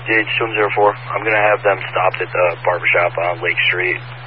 DH-204. I'm going to have them stopped at the barbershop on Lake Street.